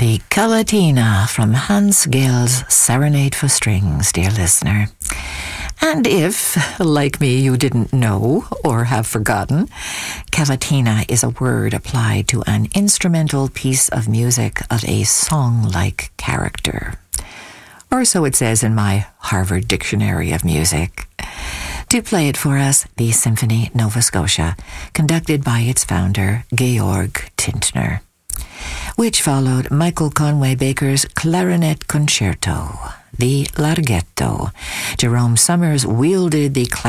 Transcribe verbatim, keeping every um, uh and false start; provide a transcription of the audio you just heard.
The Cavatina from Hans Gale's Serenade for Strings, dear listener. And if, like me, you didn't know or have forgotten, cavatina is a word applied to an instrumental piece of music of a song-like character. Or so it says in my Harvard Dictionary of Music. To play it for us, the Symphony Nova Scotia, conducted by its founder, Georg Tintner, which followed Michael Conway Baker's Clarinet Concerto, the Larghetto. Jerome Summers wielded the